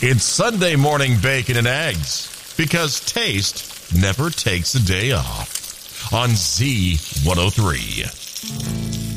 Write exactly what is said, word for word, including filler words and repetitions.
It's Sunday morning bacon and eggs, because taste never takes a day off. On Z one oh three.